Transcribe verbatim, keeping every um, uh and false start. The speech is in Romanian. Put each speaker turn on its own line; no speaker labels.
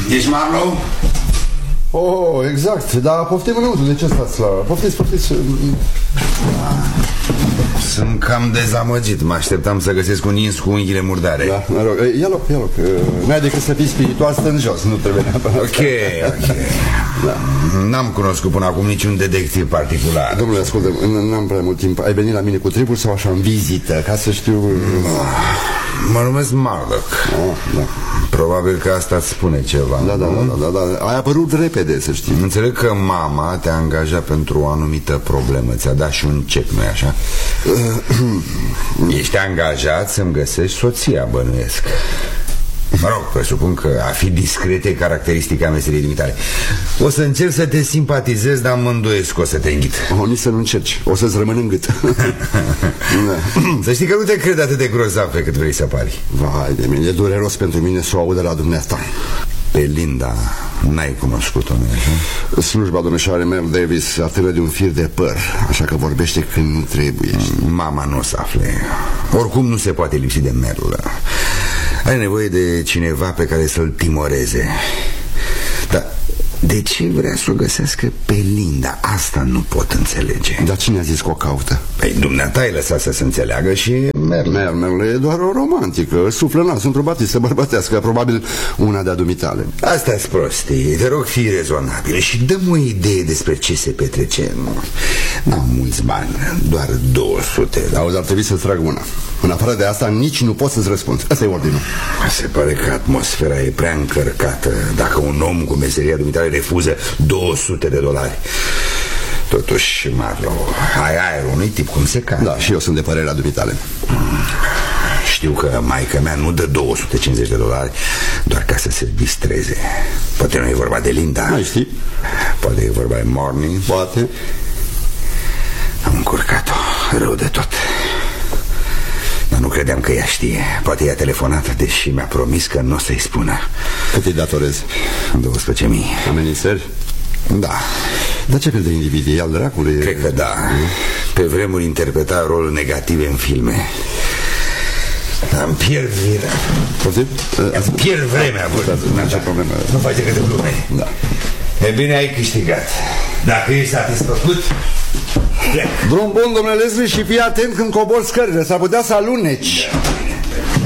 Ești Marlow?
Oh, exact, dar poftim înăuntru, de ce stați la... Poftiți, poftiți...
Sunt cam dezamăgit, mă așteptam să găsesc un ins cu unghiile murdare.
Da, mă rog, ia loc, ia loc. N-ai decât să fii spiritual, stă în jos, nu trebuie neapărat.
Ok, ok. Da. N-am cunoscut până acum niciun detectiv particular.
Domnule, ascultă, n-am prea mult timp. Ai venit la mine cu triburi sau așa în vizită, ca să știu...
Mă numesc Murdoch.
Oh, da.
Probabil că asta îți spune ceva.
Da, da, da, da, da. Ai apărut repede, să știi.
Înțeleg că mama te-a angajat pentru o anumită problemă. Ți-a dat și un cec, nu-i așa? Ești angajat să-mi găsești soția, bănuiesc. Mă rog, presupun că a fi discret e caracteristica meseriei dumitale. O să încerc să te simpatizez, dar mă îndoiesc că o să te înghit.
O, nici să nu încerci, o să-ți rămân în gât.
Să știi că nu te cred atât de grozav pe cât vrei să pari.
Vai de mine, e dureros pentru mine să o aud de la dumneata.
Pe Linda n-ai cunoscut-o, nu așa?
Slujba domnișoare Merle Davis atâră de un fir de păr, așa că vorbește când nu trebuie.
Mama nu o să afle. Oricum nu se poate lipsi de Merle. Are nevoie de cineva pe care să-l timoreze. Dar de ce vrea să o găsească pe Linda? Asta nu pot înțelege.
Dar cine a zis că o caută?
Păi dumneata ai lăsat să se înțeleagă și Merle.
Merle e doar o romantică, suflă nas într-o batistă bărbătească, probabil una de-a dumitale.
Asta-s prostii, te rog, fii rezonabil și dă-mi o idee despre ce se petrece. N-am mulți bani, doar două sute.
Auzi, ar trebui să-ți trag una. În afară de asta, nici nu pot să-ți răspund. Asta e ordinul.
Se pare că atmosfera e prea încărcată dacă un om cu meseria dumitale refuză două sute de dolari. Totuși, Marlow, ai aerul unui tip cum se cade.
Da, și eu sunt de părerea dumitale.
Știu că maica mea nu dă două sute cincizeci de dolari doar ca să se distreze. Poate nu e vorba de Linda.
Mai știi?
Poate e vorba de Morning.
Poate.
Am încurcat-o rău de tot. Dar nu credeam că ea știe. Poate i-a telefonat, deși mi-a promis că nu o să-i spună.
Cât îi datorezi?
douăsprezece mii.
Amenințări?
Da.
Dar ce fel de individ e al dracului?
Cred că da. Pe vremuri interpreta roluri negative în filme. Am pierd vremea. Îmi pierd vremea.
Nu ce problemă.
Nu faci decât de glume.
Da.
E bine, ai câștigat. Dacă ești satisfăcut, plec.
Drum bun, domnule Leslie, și fii atent când cobori scările. S-ar putea să aluneci.